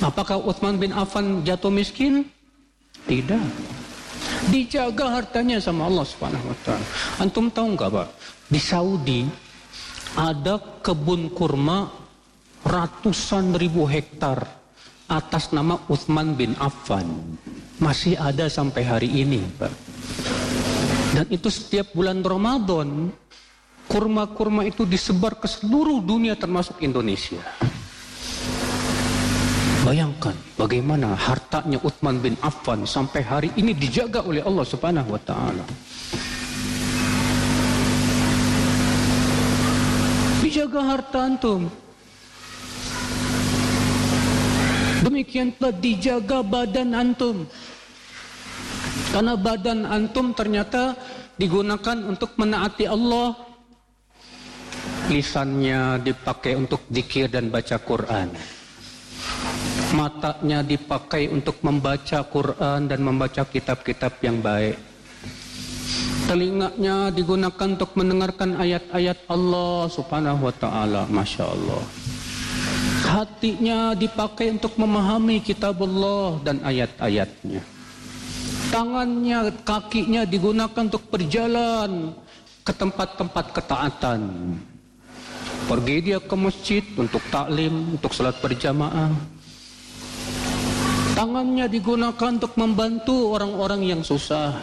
Apakah Utsman bin Affan jatuh miskin? Tidak. Dijaga hartanya sama Allah Subhanahu wa taala. Antum tahu enggak, Pak? Di Saudi ada kebun kurma ratusan ribu hektar atas nama Utsman bin Affan. Masih ada sampai hari ini, Pak. Dan itu setiap bulan Ramadan, kurma-kurma itu disebar ke seluruh dunia termasuk Indonesia. Bayangkan bagaimana hartanya Utsman bin Affan sampai hari ini dijaga oleh Allah Subhanahu wa taala. Dijaga harta antum. Demikian pula dijaga badan antum. Karena badan antum ternyata digunakan untuk menaati Allah. Lisannya dipakai untuk zikir dan baca Quran. Matanya dipakai untuk membaca Quran dan membaca kitab-kitab yang baik. Telinganya digunakan untuk mendengarkan ayat-ayat Allah Subhanahu wa taala. Masya Allah. Hatinya dipakai untuk memahami kitab Allah dan ayat-ayatnya. Tangannya, kakinya digunakan untuk berjalan ke tempat-tempat ketaatan. Pergi dia ke masjid untuk taklim, untuk salat berjamaah. Tangannya digunakan untuk membantu orang-orang yang susah.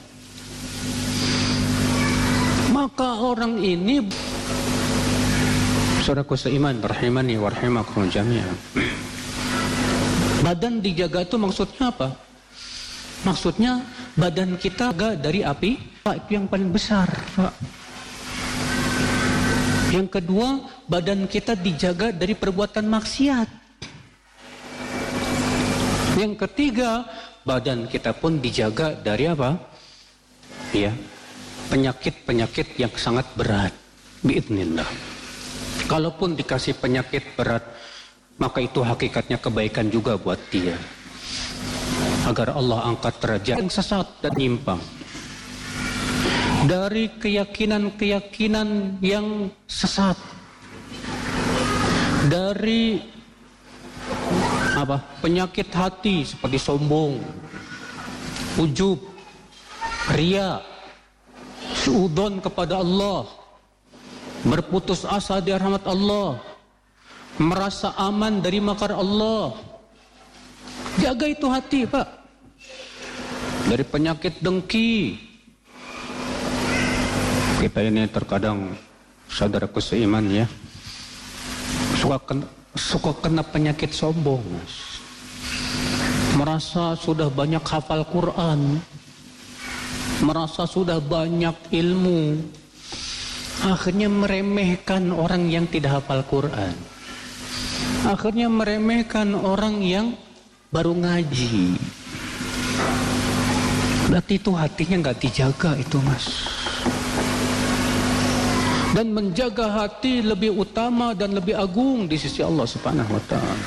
Maka orang ini, saudaraku seiman, rahimani wa rahimakumullah jami'an. Badan dijaga itu maksudnya apa? Maksudnya badan kita jaga dari api, itu yang paling besar, Pak. Yang kedua, badan kita dijaga dari perbuatan maksiat. Yang ketiga, badan kita pun dijaga dari apa? Ya, penyakit-penyakit yang sangat berat. Biidznillah. Kalaupun dikasih penyakit berat, maka itu hakikatnya kebaikan juga buat dia. Agar Allah angkat derajat yang sesat dan nyimpang. Dari keyakinan-keyakinan yang sesat. Dari penyakit hati seperti sombong, ujub, riya, suudzon kepada Allah, berputus asa dari rahmat Allah, merasa aman dari makar Allah. Jaga itu hati, Pak. Dari penyakit dengki. Kita ini terkadang, saudaraku seiman ya, suka kena penyakit sombong. Merasa sudah banyak hafal Quran, merasa sudah banyak ilmu, akhirnya meremehkan orang yang tidak hafal Quran, akhirnya meremehkan orang yang baru ngaji. Berarti itu hatinya nggak dijaga itu, Mas. Dan menjaga hati lebih utama dan lebih agung di sisi Allah Subhanahu wa taala.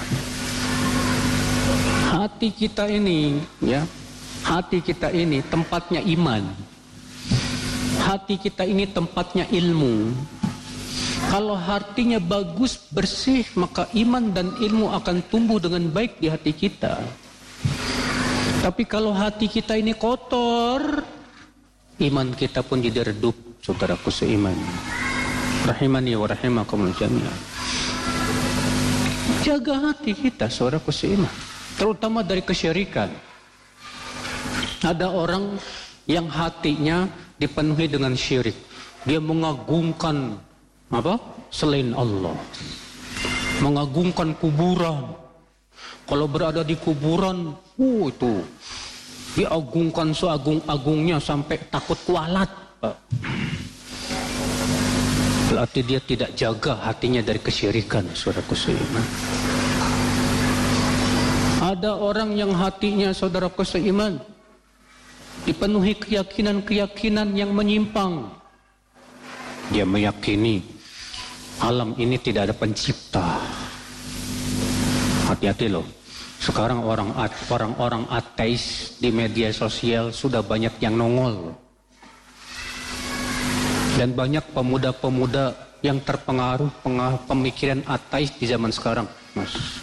Hati kita ini, ya, hati kita ini tempatnya iman. Hati kita ini tempatnya ilmu. Kalau hatinya bagus, bersih, maka iman dan ilmu akan tumbuh dengan baik di hati kita. Tapi kalau hati kita ini kotor, iman kita pun jadi redup, saudaraku seiman. Rahimani wa rahimakumullah jami'an. Jaga hati kita, saudaraku seiman, terutama dari kesyirikan. Ada orang yang hatinya dipenuhi dengan syirik. Dia mengagungkan selain Allah, mengagungkan kuburan. Kalau berada di kuburan, itu diagungkan seagung-agungnya sampai takut kualat, Pak. Berarti dia tidak jaga hatinya dari kesyirikan, saudaraku seiman. Ada orang yang hatinya, saudaraku seiman, dipenuhi keyakinan-keyakinan yang menyimpang. Dia meyakini alam ini tidak ada pencipta. Hati-hati loh. Sekarang orang-orang ateis di media sosial sudah banyak yang nongol. Dan banyak pemuda-pemuda yang terpengaruh pemikiran ateis di zaman sekarang, Mas.